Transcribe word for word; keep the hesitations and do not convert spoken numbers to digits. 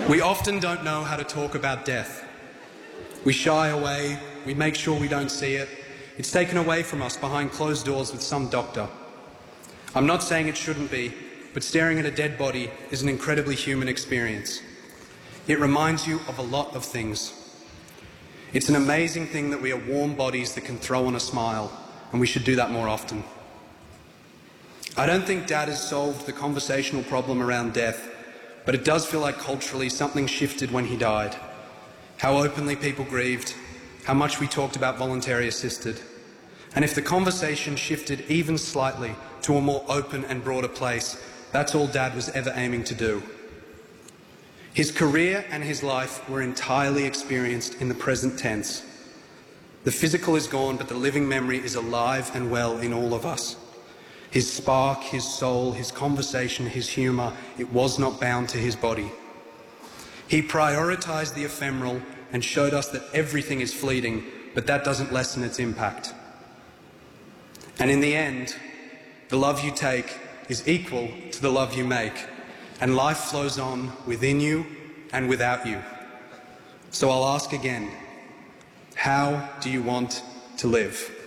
We often don't know how to talk about death. We shy away, we make sure we don't see it. It's taken away from us behind closed doors with some doctor. I'm not saying it shouldn't be, but staring at a dead body is an incredibly human experience. It reminds you of a lot of things. It's an amazing thing that we are warm bodies that can throw on a smile, and we should do that more often. I don't think Dad has solved the conversational problem around death, but it does feel like culturally something shifted when he died. How openly people grieved, how much we talked about voluntary assisted. And if the conversation shifted even slightly to a more open and broader place, that's all Dad was ever aiming to do. His career and his life were entirely experienced in the present tense. The physical is gone, but the living memory is alive and well in all of us. His spark, his soul, his conversation, his humour, it was not bound to his body. He prioritised the ephemeral and showed us that everything is fleeting, but that doesn't lessen its impact. And in the end, the love you take is equal to the love you make, and life flows on within you and without you. So I'll ask again, how do you want to live?